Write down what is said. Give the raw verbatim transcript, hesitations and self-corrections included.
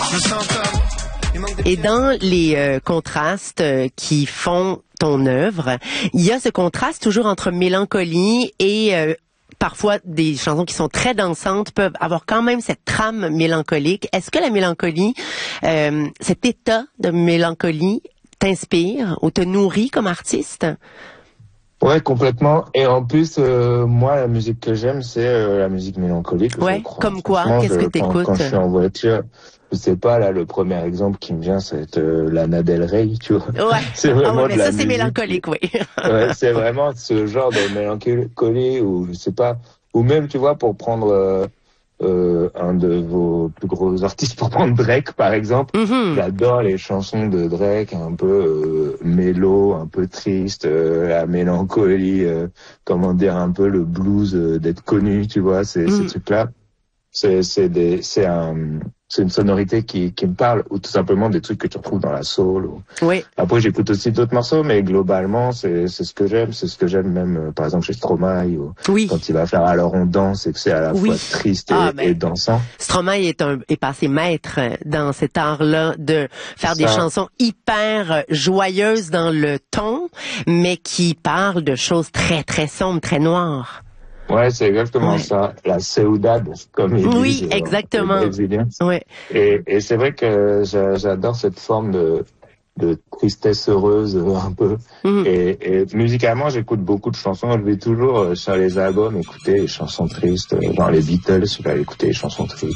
Et dans les euh, contrastes euh, qui font ton œuvre, il y a ce contraste toujours entre mélancolie et euh, parfois des chansons qui sont très dansantes peuvent avoir quand même cette trame mélancolique. Est-ce que la mélancolie, euh, cet état de mélancolie t'inspire ou te nourrit comme artiste? Ouais, complètement. Et en plus, euh, moi, la musique que j'aime, c'est euh, la musique mélancolique. Ouais, comme quoi? Qu'est-ce que t'écoutes? Quand, quand je suis en voiture, je sais pas, là, le premier exemple qui me vient, c'est euh, Lana Del Rey, tu vois. Ouais. C'est vraiment ah ouais, mais de la ça, c'est musique. mélancolique, oui. Ouais, c'est vraiment ce genre de mélancolie ou je sais pas, ou même, tu vois, pour prendre euh, euh, un de vos plus gros artistes, pour prendre Drake, par exemple. Mm-hmm. J'adore les chansons de Drake, un peu euh, mélo, un peu triste, euh, la mélancolie, euh, comment dire, un peu le blues euh, d'être connu, tu vois, ces, mm. ces trucs-là. C'est, c'est des, c'est un, c'est une sonorité qui, qui me parle, ou tout simplement des trucs que tu retrouves dans la soul. Ou... Oui. Après, j'écoute aussi d'autres morceaux, mais globalement, c'est, c'est ce que j'aime. C'est ce que j'aime même, euh, par exemple, chez Stromae, ou oui. quand il va faire Alors on danse, et que c'est à la oui. fois triste et, ah, ben, et dansant. Stromae est un, est passé maître dans cet art-là de faire des chansons hyper joyeuses dans le ton, mais qui parlent de choses très, très sombres, très noires. Ouais, c'est exactement ouais. ça. La saudade, comme ils oui, disent. Oui, exactement. Euh, ouais. Et, et c'est vrai que j'adore cette forme de, de tristesse heureuse, un peu. Mm. Et, et musicalement, j'écoute beaucoup de chansons. Je vais toujours, sur les albums, écouter les chansons tristes. Genre les Beatles, je vais écouter les chansons tristes.